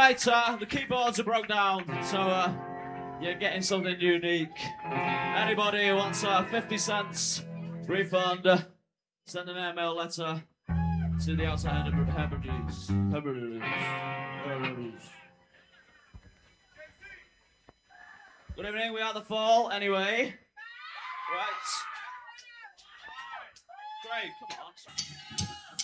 Right, the keyboards are broke down, so you're getting something unique. Anybody who wants 50 cents refund, send an email letter to the outside of Hebrides. Good evening, we are the Fall, anyway. Right. Great, come on.